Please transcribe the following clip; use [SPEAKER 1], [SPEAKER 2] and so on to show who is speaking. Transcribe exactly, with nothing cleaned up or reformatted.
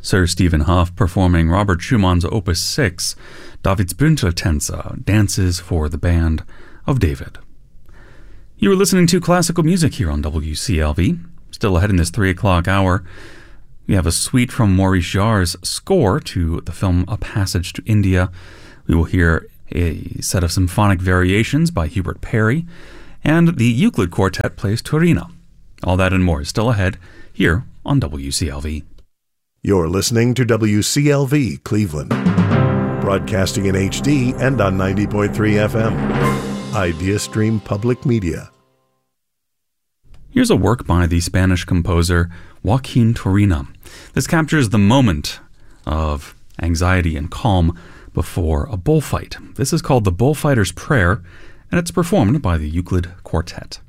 [SPEAKER 1] Sir Stephen Hough performing Robert Schumann's Opus six, Davids Bündel-Tänze, Dances for the Band of David. You are listening to classical music here on W C L V. Still ahead in this three o'clock hour, we have a suite from Maurice Jarre's score to the film A Passage to India. We will hear a set of symphonic variations by Hubert Parry, and the Euclid Quartet plays Turina. All that and more is still ahead here on W C L V.
[SPEAKER 2] You're listening to W C L V Cleveland, broadcasting in H D and on ninety point three F M. IdeaStream Public Media.
[SPEAKER 1] Here's a work by the Spanish composer Joaquin Turina. This captures the moment of anxiety and calm before a bullfight. This is called The Bullfighter's Prayer, and it's performed by the Euclid Quartet.